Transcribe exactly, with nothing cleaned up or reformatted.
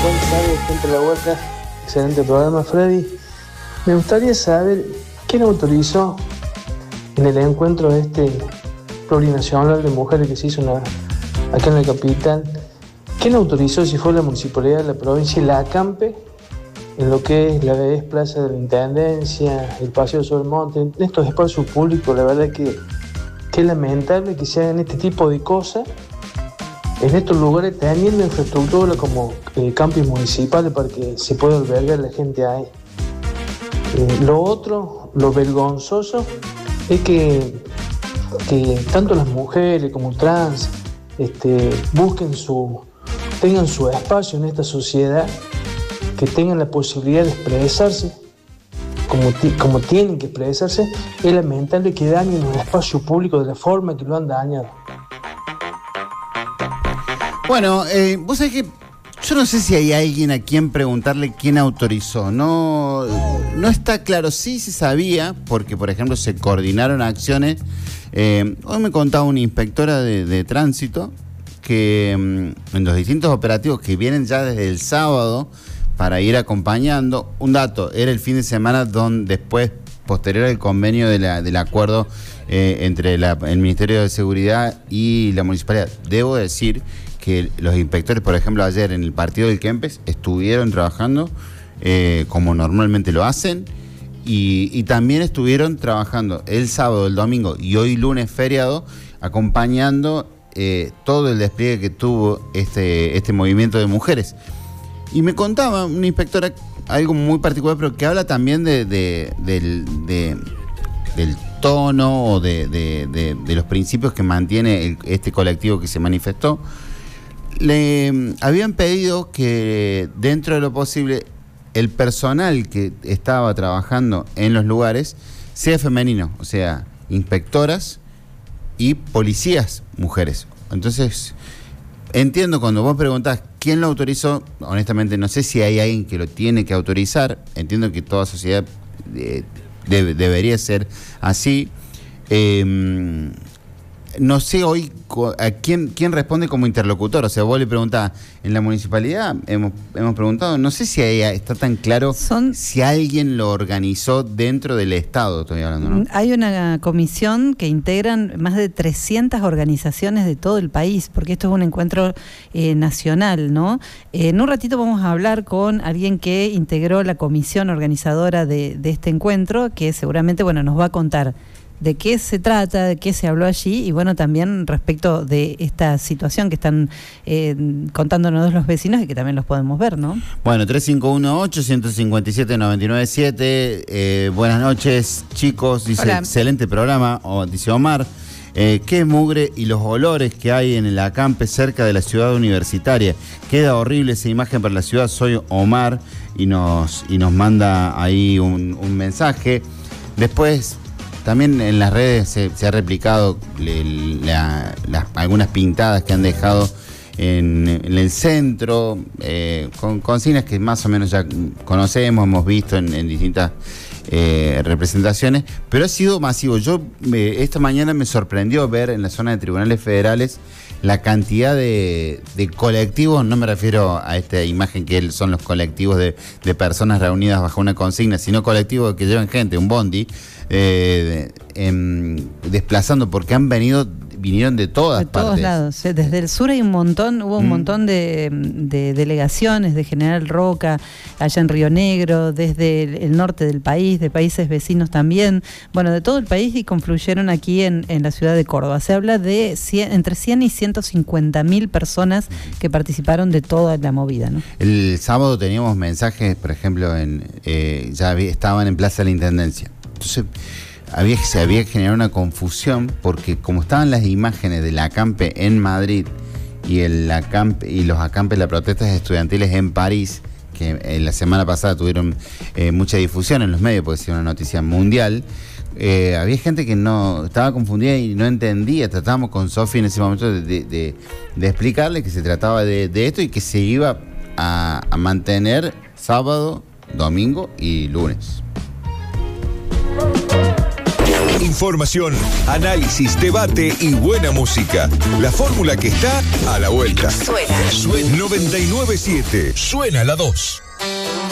Buenas tardes, gente de la Huaca. Excelente programa, Freddy. Me gustaría saber quién autorizó en el encuentro este plurinacional de mujeres que se hizo la, acá en la capital. ¿Quién autorizó, si fue la municipalidad de la provincia y la ACAMPE, en lo que es la ex Plaza de la Intendencia, el Paseo sobre el Monte, en estos espacios públicos? La verdad que, que es lamentable que se hagan este tipo de cosas en estos lugares, teniendo infraestructura como eh, campos municipales para que se pueda albergar la gente ahí. Eh, lo otro, lo vergonzoso, es que, que tanto las mujeres como trans este, busquen su, tengan su espacio en esta sociedad, que tengan la posibilidad de expresarse como, t- como tienen que expresarse. Es lamentable que dañen un espacio público de la forma que lo han dañado. Bueno, eh, vos sabés que yo no sé si hay alguien a quien preguntarle quién autorizó. No, no está claro. Sí se sabía, porque por ejemplo se coordinaron acciones. Eh, hoy me contaba una inspectora de, de tránsito que mm, en los distintos operativos que vienen ya desde el sábado para ir acompañando. Un dato, era el fin de semana donde después, posterior al convenio de la, del acuerdo eh, entre la, el Ministerio de Seguridad y la Municipalidad. Debo decir que los inspectores, por ejemplo, ayer en el partido del Kempes, estuvieron trabajando eh, como normalmente lo hacen, y, y también estuvieron trabajando el sábado, el domingo y hoy lunes feriado, acompañando eh, todo el despliegue que tuvo este, este movimiento de mujeres. Y me contaba una inspectora algo muy particular, pero que habla también de, de, del, de, del tono o de, de, de, de los principios que mantiene el, este colectivo que se manifestó. Le habían pedido que dentro de lo posible el personal que estaba trabajando en los lugares sea femenino, o sea, inspectoras y policías mujeres. Entonces, entiendo cuando vos preguntás quién lo autorizó, honestamente no sé si hay alguien que lo tiene que autorizar. Entiendo que toda sociedad eh, debe, debería ser así. Eh, No sé hoy a quién, quién responde como interlocutor. O sea, vos le preguntás, en la municipalidad hemos, hemos preguntado, no sé si ahí está tan claro Son... si alguien lo organizó dentro del Estado, estoy hablando, ¿no? Hay una comisión que integran más de trescientas organizaciones de todo el país, porque esto es un encuentro eh, nacional, ¿no? Eh, en un ratito vamos a hablar con alguien que integró la comisión organizadora de, de este encuentro, que seguramente, bueno, nos va a contar de qué se trata, de qué se habló allí, y bueno, también respecto de esta situación que están eh, contándonos los vecinos y que también los podemos ver, ¿no? Bueno, tres cinco uno ocho, uno cinco siete, nueve nueve siete, eh, buenas noches, chicos, dice, hola. Excelente programa, o, dice Omar, eh, qué mugre y los olores que hay en el acampe cerca de la ciudad universitaria, queda horrible esa imagen para la ciudad. Soy Omar, y nos, y nos manda ahí un, un mensaje. Después, también en las redes se, se ha replicado le, la, las, algunas pintadas que han dejado en, en el centro, eh, con consignas que más o menos ya conocemos, hemos visto en, en distintas eh, representaciones, pero ha sido masivo. Yo eh, esta mañana me sorprendió ver en la zona de tribunales federales la cantidad de, de colectivos. No me refiero a esta imagen que son los colectivos de, de personas reunidas bajo una consigna, sino colectivos que llevan gente, un bondi, eh, en, desplazando, porque han venido, vinieron de todas de partes. De todos lados, desde el sur hay un montón, hubo un mm. montón de, de delegaciones de General Roca, allá en Río Negro, desde el, el norte del país, de países vecinos también, bueno, de todo el país, y confluyeron aquí en, en la ciudad de Córdoba. Se habla de cien, entre cien y ciento cincuenta mil personas que participaron de toda la movida, ¿no? El sábado teníamos mensajes, por ejemplo, en eh, ya había, estaban en Plaza de la Intendencia. Entonces, había, se había generado una confusión, porque como estaban las imágenes del acampe en Madrid y, el acampe, y los acampes, las protestas estudiantiles en París, que en la semana pasada tuvieron eh, mucha difusión en los medios, porque es una noticia mundial, eh, había gente que no estaba confundida y no entendía. Tratábamos con Sofi en ese momento de, de, de, de explicarle que se trataba de, de esto y que se iba a, a mantener sábado, domingo y lunes. Información, análisis, debate y buena música. La fórmula que está a la vuelta. Suena. Suena noventa y nueve punto siete. Suena la dos.